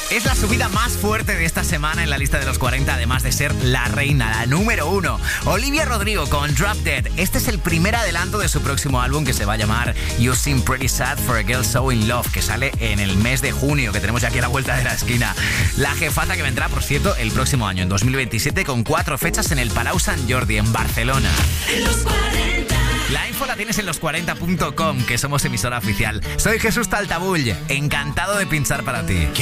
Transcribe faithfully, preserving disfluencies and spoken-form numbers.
Es la subida más fuerte de esta semana en la lista de los cuarenta, además de ser la reina, la número uno. Olivia Rodrigo con Drop Dead. Este es el primer adelanto de su próximo álbum, que se va a llamar You Seem Pretty Sad for a Girl So In Love, que sale en el mes de junio, que tenemos ya aquí a la vuelta de la esquina. La jefata que vendrá, por cierto, el próximo año, en dos mil veintisiete, con cuatro fechas en el Palau Sant Jordi, en Barcelona. En los cuarenta. La info la tienes en los cuarenta punto com, que somos emisora oficial. Soy Jesús Taltabull, encantado de pinchar para ti.